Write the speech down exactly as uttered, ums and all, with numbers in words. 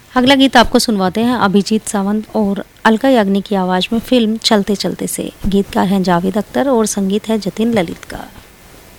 अगला गीत आपको सुनवाते हैं अभिजीत सावंत और अलका याग्निक की आवाज़ में फिल्म चलते चलते से। गीतकार हैं जावेद अख्तर और संगीत है जतिन ललित का।